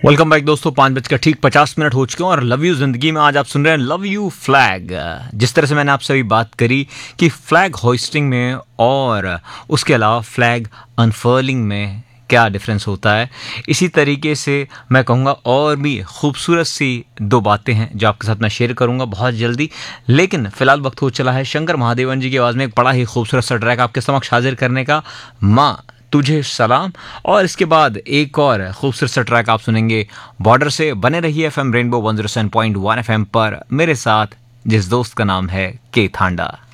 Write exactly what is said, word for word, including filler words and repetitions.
Welcome back दोस्तों। पाँच बजकर ठीक पचास मिनट हो चुके हैं और लव यू जिंदगी में आज आप सुन रहे हैं लव यू फ्लैग। जिस तरह से मैंने आपसे अभी बात करी कि फ्लैग होइस्टिंग में और उसके अलावा फ्लैग अनफर्लिंग में क्या डिफरेंस होता है, इसी तरीके से मैं कहूँगा और भी खूबसूरत सी दो बातें हैं जो आपके साथ मैं शेयर करूँगा बहुत जल्दी। लेकिन फिलहाल वक्त हो चला है शंकर महादेवन जी की आवाज़ में एक बड़ा ही खूबसूरत सा ट्रैक आपके समक्ष हाजिर करने का, माँ तुझे सलाम। और इसके बाद एक और खूबसूरत सा ट्रैक आप सुनेंगे बॉर्डर से। बने रहिए F M rainbow one zero seven point one F M पर मेरे साथ, जिस दोस्त का नाम है के थांडा।